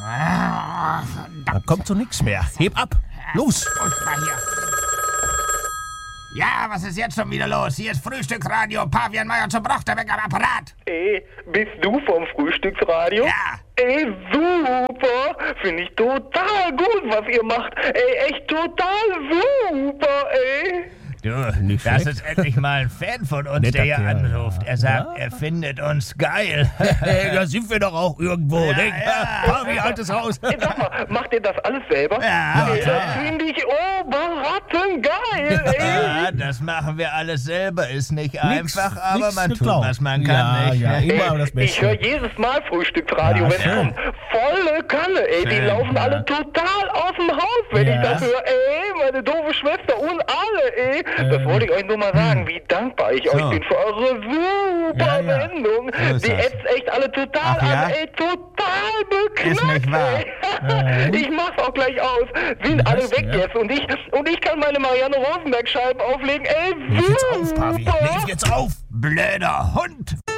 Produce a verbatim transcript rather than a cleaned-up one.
Da kommt so nix mehr. Heb ab. Los. Furchtbar hier. Ja, was ist jetzt schon wieder los? Hier ist Frühstücksradio, Pavian-Meier zum Brochterbeck am Apparat. Ey, bist du vom Frühstücksradio? Ja. Ey, super! Finde ich total gut, was ihr macht. Ey, echt total super, ey. Du, Nicht das schlecht. ist endlich mal ein Fan von uns, Netter der hier Kerl, anruft. ja. Er sagt, Ja. er findet uns geil. Da sind wir doch auch irgendwo, Ja, nicht? ja. Pavi, altes Haus. Ey, sag mal, macht ihr das alles selber? Ja, Ey, klar. das finde ich oberrattengeil, ey. Ja, das machen wir alles selber. Ist nicht einfach, aber nix man tut, geklaut. was man kann, Ja, nicht? ja, immer das Ich höre Beste. jedes Mal Frühstücksradio, Ja, wenn es schön. kommt. Volle Kanne, ey. Die Schön, laufen ja. alle total aus dem Haus, wenn Ja. ich das höre. Ey, meine doofe Schwester und alle, ey. Das Ähm. wollte ich euch nur mal sagen, wie dankbar ich euch So. bin für eure super Ja, ja. Sendung. So ist Die das. ätzt echt alle total Ach, ja? an, ey. Total beknackt, Ist nicht wahr. ey. Ich mach's auch gleich aus. Sind alle Was? weg Ja. jetzt und ich, und ich kann meine Marianne Rosenberg-Scheiben auflegen. Ey, Leg jetzt auf, Pavi. super. Leg jetzt auf. Blöder Hund!